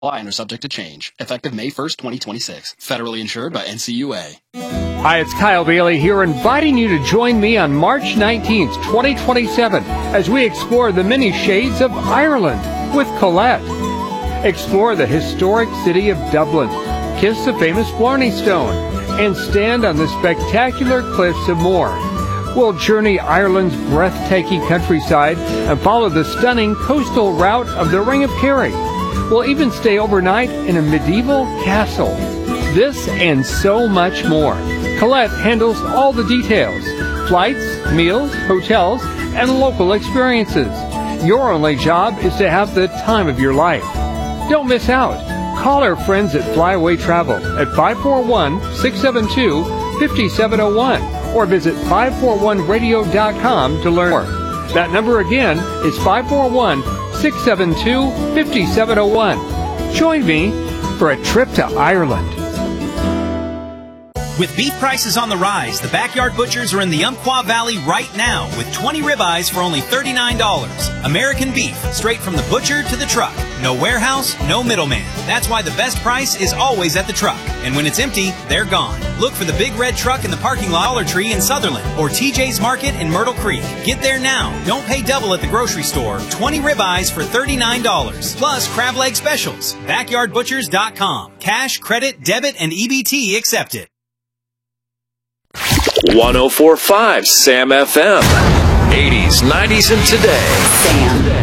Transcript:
and are subject to change. Effective May 1st, 2026. Federally insured by NCUA. Hi, it's Kyle Bailey here, inviting you to join me on March 19th, 2027, as we explore the many shades of Ireland with Colette. Explore the historic city of Dublin, kiss the famous Blarney Stone, and stand on the spectacular cliffs of Moher. We'll journey Ireland's breathtaking countryside and follow the stunning coastal route of the Ring of Kerry. We'll even stay overnight in a medieval castle. This and so much more. Colette handles all the details: flights, meals, hotels, and local experiences. Your only job is to have the time of your life. Don't miss out. Call our friends at Flyaway Travel at 541-672-5701 or visit 541radio.com to learn more. That number again is 541-672-5701. Join me for a trip to Ireland. With beef prices on the rise, the Backyard Butchers are in the Umpqua Valley right now with 20 ribeyes for only $39. American beef, straight from the butcher to the truck. No warehouse, no middleman. That's why the best price is always at the truck. And when it's empty, they're gone. Look for the big red truck in the parking lot, Dollar Tree in Sutherland, or TJ's Market in Myrtle Creek. Get there now. Don't pay double at the grocery store. 20 ribeyes for $39. Plus crab leg specials. BackyardButchers.com. Cash, credit, debit, and EBT accepted. 104.5 Sam FM. 80s, 90s, and today. Sam.